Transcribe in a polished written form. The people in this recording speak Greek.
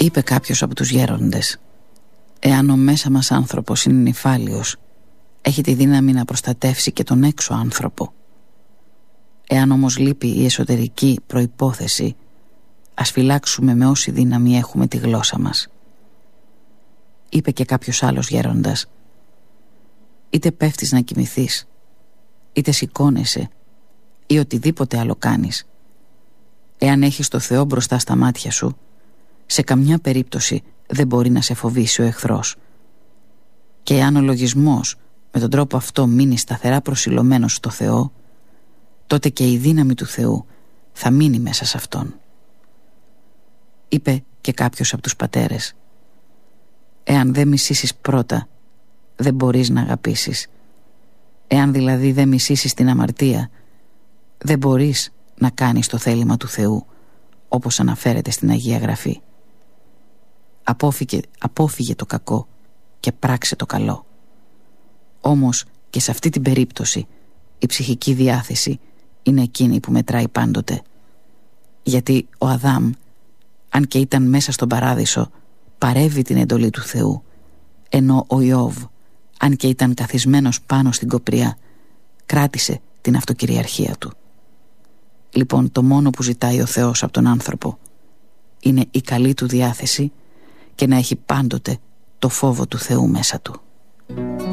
Είπε κάποιος από τους γέροντες: εάν ο μέσα μας άνθρωπος είναι νηφάλιος, έχει τη δύναμη να προστατεύσει και τον έξω άνθρωπο. Εάν όμως λείπει η εσωτερική προϋπόθεση, ας φυλάξουμε με όση δύναμη έχουμε τη γλώσσα μας. Είπε και κάποιος άλλος γέροντας: είτε πέφτεις να κοιμηθείς, είτε σηκώνεσαι ή οτιδήποτε άλλο κάνεις, εάν έχεις το Θεό μπροστά στα μάτια σου, σε καμιά περίπτωση δεν μπορεί να σε φοβήσει ο εχθρός. Και εάν ο λογισμός με τον τρόπο αυτό μείνει σταθερά προσιλωμένος στο Θεό, τότε και η δύναμη του Θεού θα μείνει μέσα σε αυτόν. Είπε και κάποιος από τους πατέρες: εάν δεν μισήσεις πρώτα, δεν μπορείς να αγαπήσεις. Εάν δηλαδή δεν μισήσεις την αμαρτία, δεν μπορείς να κάνεις το θέλημα του Θεού, όπως αναφέρεται στην Αγία Γραφή. Απόφυγε το κακό και πράξε το καλό. Όμως και σε αυτή την περίπτωση η ψυχική διάθεση είναι εκείνη που μετράει πάντοτε. Γιατί ο Αδάμ, αν και ήταν μέσα στον παράδεισο, παρέβη την εντολή του Θεού, ενώ ο Ιώβ, αν και ήταν καθισμένος πάνω στην κοπριά, κράτησε την αυτοκυριαρχία του. Λοιπόν, το μόνο που ζητάει ο Θεός από τον άνθρωπο είναι η καλή του διάθεση και να έχει πάντοτε το φόβο του Θεού μέσα του.